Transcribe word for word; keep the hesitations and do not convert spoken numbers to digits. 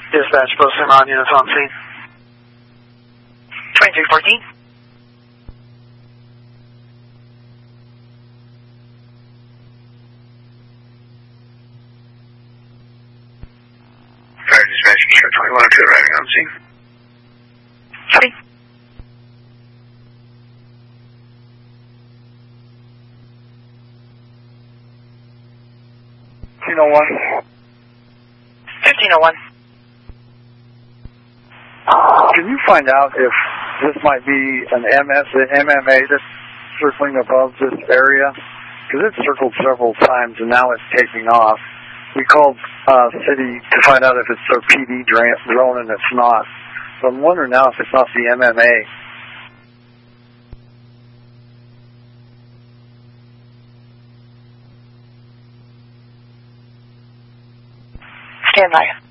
Dispatch, both Cimarron units on scene. twenty-three fourteen. Fire dispatch, Sure twenty-one oh two arriving on scene. Copy. fifteen oh one. fifteen oh one. Can you find out if this might be an M S, M M A that's circling above this area? Because it's circled several times and now it's taking off. We called uh, city to find out if it's a P D drone and it's not. So I'm wondering now if it's not the M M A. Stand by.